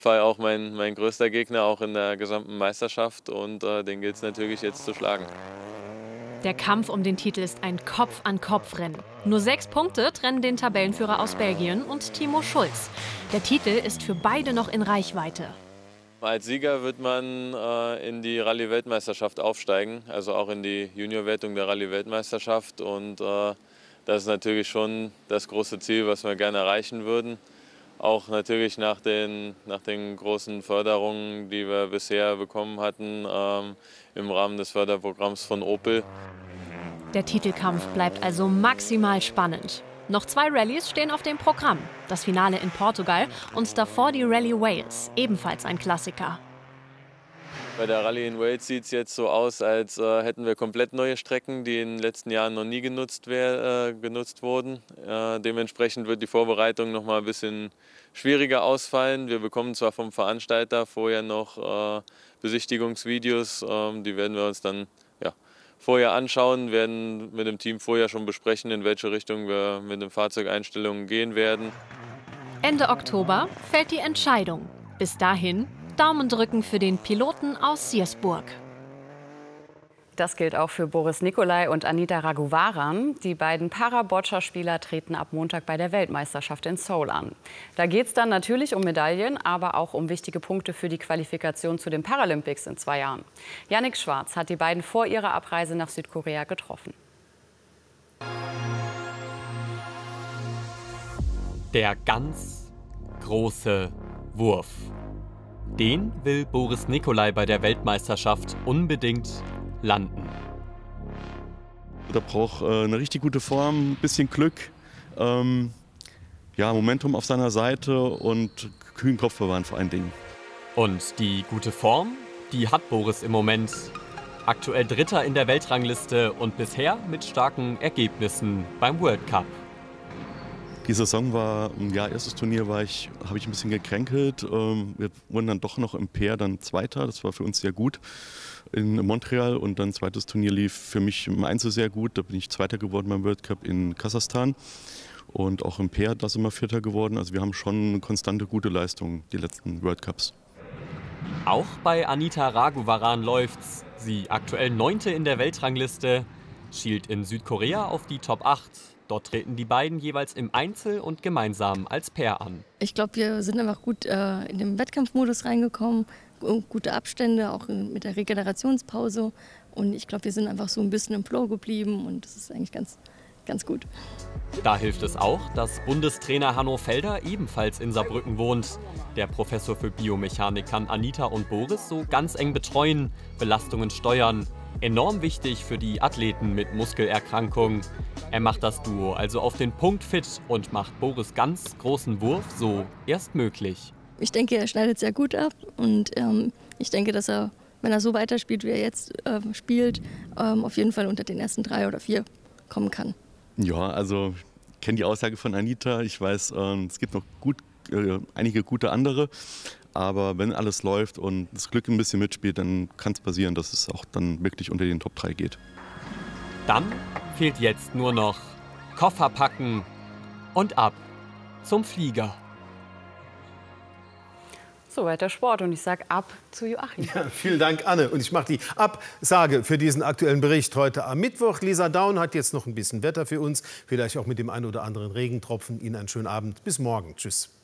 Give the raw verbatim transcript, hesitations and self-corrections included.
War ja auch mein, mein größter Gegner, auch in der gesamten Meisterschaft, und äh, den gilt es natürlich jetzt zu schlagen. Der Kampf um den Titel ist ein Kopf-an-Kopf-Rennen. Nur sechs Punkte trennen den Tabellenführer aus Belgien und Timo Schulz. Der Titel ist für beide noch in Reichweite. Als Sieger wird man äh, in die Rallye-Weltmeisterschaft aufsteigen, also auch in die Junior-Wertung der Rallye-Weltmeisterschaft. Und äh, das ist natürlich schon das große Ziel, was wir gerne erreichen würden. Auch natürlich nach den, nach den großen Förderungen, die wir bisher bekommen hatten ähm, im Rahmen des Förderprogramms von Opel. Der Titelkampf bleibt also maximal spannend. Noch zwei Rallyes stehen auf dem Programm. Das Finale in Portugal und davor die Rallye Wales, ebenfalls ein Klassiker. Bei der Rallye in Wales sieht es jetzt so aus, als äh, hätten wir komplett neue Strecken, die in den letzten Jahren noch nie genutzt, wär, äh, genutzt wurden. Äh, dementsprechend wird die Vorbereitung noch mal ein bisschen schwieriger ausfallen. Wir bekommen zwar vom Veranstalter vorher noch äh, Besichtigungsvideos, äh, die werden wir uns dann ja, vorher anschauen, werden mit dem Team vorher schon besprechen, in welche Richtung wir mit den Fahrzeugeinstellungen gehen werden. Ende Oktober fällt die Entscheidung. Bis dahin Daumen drücken für den Piloten aus Siersburg. Das gilt auch für Boris Nicolai und Anita Raghuvaran. Die beiden Para-Boccia-Spieler treten ab Montag bei der Weltmeisterschaft in Seoul an. Da geht es dann natürlich um Medaillen, aber auch um wichtige Punkte für die Qualifikation zu den Paralympics in zwei Jahren. Yannick Schwarz hat die beiden vor ihrer Abreise nach Südkorea getroffen. Der ganz große Wurf. Den will Boris Nicolai bei der Weltmeisterschaft unbedingt landen. Der braucht äh, eine richtig gute Form, ein bisschen Glück, ähm, ja, Momentum auf seiner Seite und kühlen Kopf bewahren vor allen Dingen. Und die gute Form, die hat Boris im Moment. Aktuell Dritter in der Weltrangliste und bisher mit starken Ergebnissen beim World Cup. Die Saison war, ja, erstes Turnier war ich, habe ich ein bisschen gekränkelt. Wir wurden dann doch noch im Pair dann Zweiter, das war für uns sehr gut in Montreal. Und dann zweites Turnier lief für mich im Einzel sehr gut, da bin ich Zweiter geworden beim World Cup in Kasachstan. Und auch im Pair, da sind wir Vierter geworden. Also wir haben schon eine konstante gute Leistung, die letzten World Cups. Auch bei Anita Raghuvaran läuft's. Sie aktuell Neunte in der Weltrangliste, schielt in Südkorea auf die Top acht. Dort treten die beiden jeweils im Einzel und gemeinsam als Pair an. Ich glaube, wir sind einfach gut äh, in den Wettkampfmodus reingekommen, gute Abstände, auch mit der Regenerationspause. Und ich glaube, wir sind einfach so ein bisschen im Flow geblieben und das ist eigentlich ganz, ganz gut. Da hilft es auch, dass Bundestrainer Hanno Felder ebenfalls in Saarbrücken wohnt. Der Professor für Biomechanik kann Anita und Boris so ganz eng betreuen, Belastungen steuern. Enorm wichtig für die Athleten mit Muskelerkrankungen. Er macht das Duo also auf den Punkt fit und macht Boris' ganz großen Wurf so erst möglich. Ich denke, er schneidet sehr gut ab und ähm, ich denke, dass er, wenn er so weiterspielt, wie er jetzt äh, spielt, ähm, auf jeden Fall unter den ersten drei oder vier kommen kann. Ja, also ich kenne die Aussage von Anita. Ich weiß, äh, es gibt noch gut, äh, einige gute andere. Aber wenn alles läuft und das Glück ein bisschen mitspielt, dann kann es passieren, dass es auch dann wirklich unter den Top drei geht. Dann fehlt jetzt nur noch Koffer packen und ab zum Flieger. Soweit der Sport und ich sage ab zu Joachim. Ja, vielen Dank, Anne. Und ich mache die Absage für diesen aktuellen Bericht heute am Mittwoch. Lisa Daun hat jetzt noch ein bisschen Wetter für uns, vielleicht auch mit dem einen oder anderen Regentropfen. Ihnen einen schönen Abend. Bis morgen. Tschüss.